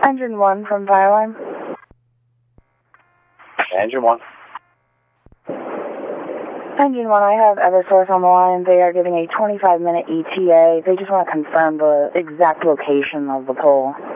Engine 1 from Fireline. Engine 1. Engine 1, I have Eversource on the line. They are giving a 25-minute ETA. They just want to confirm the exact location of the pole.